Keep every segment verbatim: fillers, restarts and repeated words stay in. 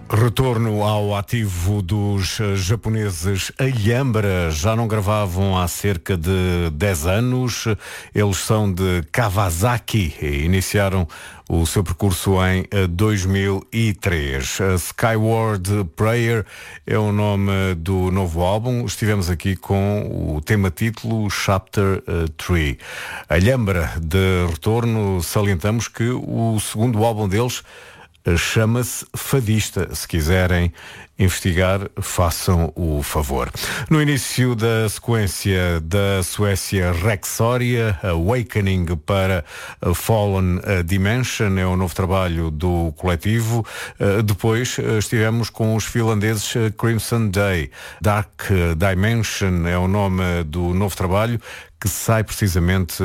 Retorno ao ativo dos japoneses Alhambra, já não gravavam há cerca de dez anos, eles são de Kawasaki e iniciaram o seu percurso em dois mil e três. Skyward Prayer é o nome do novo álbum, estivemos aqui com o tema título Chapter três. Alhambra de retorno, salientamos que o segundo álbum deles chama-se Fadista. Se quiserem investigar, façam o favor. No início da sequência da Suécia, Rexória, Awakening para a Fallen Dimension, é o novo trabalho do coletivo. Depois estivemos com os finlandeses Crimson Day. Dark Dimension é o nome do novo trabalho que sai precisamente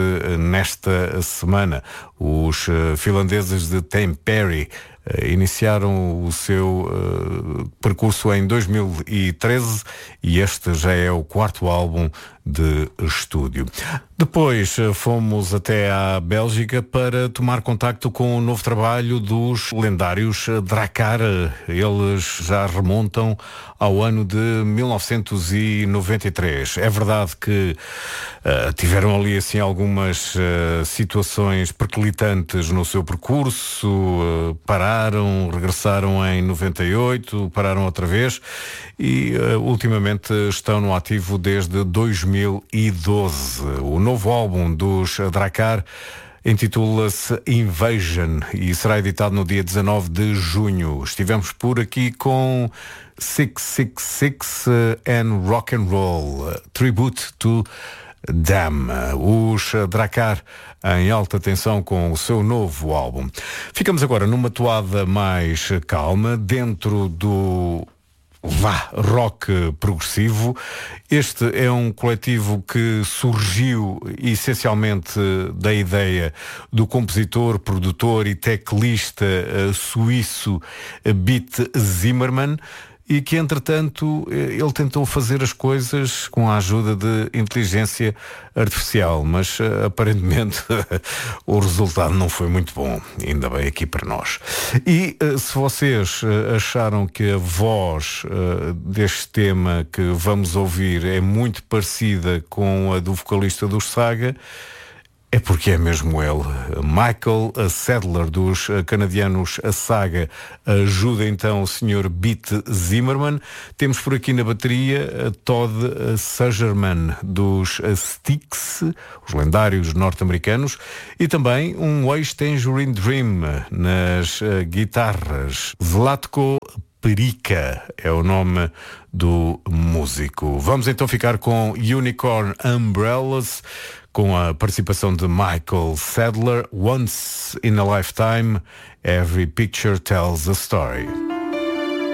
nesta semana. Os finlandeses de Tampere iniciaram o seu uh, percurso em dois mil e treze e este já é o quarto álbum de estúdio. Depois uh, fomos até à Bélgica para tomar contacto com o novo trabalho dos lendários Drakkar. Eles já remontam ao ano de mil novecentos e noventa e três. É verdade que uh, tiveram ali assim algumas uh, situações perclitantes no seu percurso, uh, pararam Pararam, regressaram em noventa e oito, pararam outra vez e uh, ultimamente estão no ativo desde dois mil e doze. O novo álbum dos Drakkar intitula-se Invasion e será editado no dia dezanove de junho. Estivemos por aqui com seis seis seis and Rock and Roll, Tribute to Damn, os Drakkar em alta tensão com o seu novo álbum. Ficamos agora numa toada mais calma, dentro do vá, rock progressivo. Este é um coletivo que surgiu essencialmente da ideia do compositor, produtor e teclista suíço Beat Zimmerman, e que, entretanto, ele tentou fazer as coisas com a ajuda de inteligência artificial, mas aparentemente o resultado não foi muito bom, ainda bem aqui para nós. E se vocês acharam que a voz deste tema que vamos ouvir é muito parecida com a do vocalista dos Saga, é porque é mesmo ele. Michael Sadler, dos canadianos a Saga, ajuda então o senhor Beat Zimmerman. Temos por aqui na bateria Todd Sugerman, dos Styx, os lendários norte-americanos, e também um ex-Tangerine Dream nas guitarras. Zlatko Perica é o nome do músico. Vamos então ficar com Unicorn Umbrellas, com a participação de Michael Sadler. Once in a lifetime, every picture tells a story.